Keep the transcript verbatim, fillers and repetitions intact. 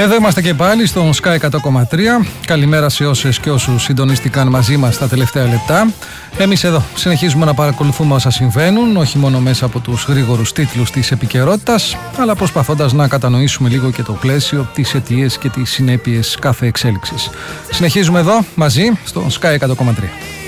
Εδώ είμαστε και πάλι στο Sky εκατό κόμμα τρία. Καλημέρα σε όσες και όσους συντονίστηκαν μαζί μας τα τελευταία λεπτά. Εμείς εδώ συνεχίζουμε να παρακολουθούμε όσα συμβαίνουν, όχι μόνο μέσα από τους γρήγορους τίτλους της επικαιρότητας, αλλά προσπαθώντας να κατανοήσουμε λίγο και το πλαίσιο, τις αιτίες και τις συνέπειες κάθε εξέλιξης. Συνεχίζουμε εδώ μαζί στο Sky εκατό κόμμα τρία.